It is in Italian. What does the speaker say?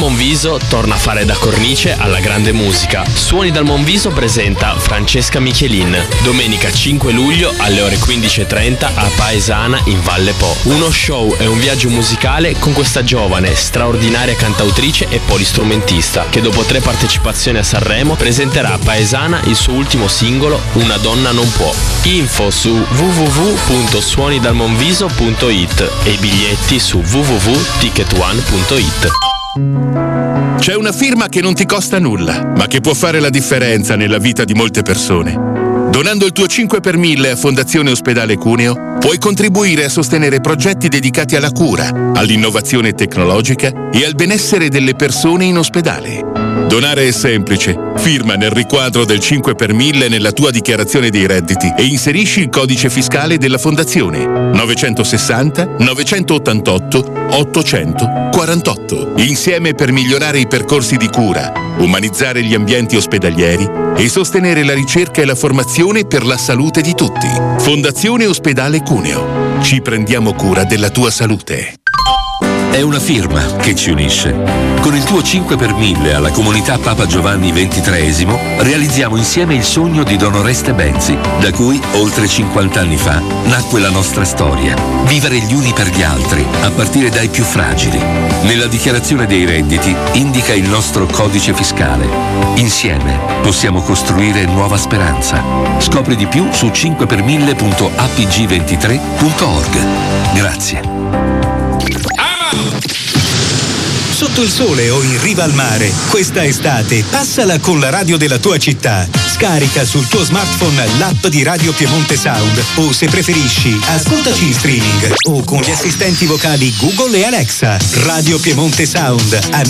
Monviso torna a fare da cornice alla grande musica. Suoni dal Monviso presenta Francesca Michelin, domenica 5 luglio alle ore 15:30 a Paesana in Valle Po. Uno show e un viaggio musicale con questa giovane, straordinaria cantautrice e polistrumentista che dopo 3 partecipazioni a Sanremo presenterà a Paesana il suo ultimo singolo Una donna non può. Info su www.suonidalmonviso.it e i biglietti su www.ticketone.it. C'è una firma che non ti costa nulla, ma che può fare la differenza nella vita di molte persone. Donando il tuo 5 per 1000 a Fondazione Ospedale Cuneo, puoi contribuire a sostenere progetti dedicati alla cura, all'innovazione tecnologica e al benessere delle persone in ospedale. Donare è semplice. Firma nel riquadro del 5 per 1000 nella tua dichiarazione dei redditi e inserisci il codice fiscale della Fondazione 960 988 848. Insieme per migliorare i percorsi di cura, umanizzare gli ambienti ospedalieri e sostenere la ricerca e la formazione per la salute di tutti. Fondazione Ospedale Cuneo. Ci prendiamo cura della tua salute. È una firma che ci unisce. Con il tuo 5 per 1000 alla comunità Papa Giovanni XXIII realizziamo insieme il sogno di Don Oreste Benzi, da cui, oltre 50 anni fa, nacque la nostra storia. Vivere gli uni per gli altri, a partire dai più fragili. Nella dichiarazione dei redditi indica il nostro codice fiscale. Insieme possiamo costruire nuova speranza. Scopri di più su 5per1000.apg23.org. Grazie. Sotto il sole o in riva al mare, questa estate passala con la radio della tua città. Scarica sul tuo smartphone l'app di Radio Piemonte Sound o, se preferisci, ascoltaci in streaming o con gli assistenti vocali Google e Alexa. Radio Piemonte Sound.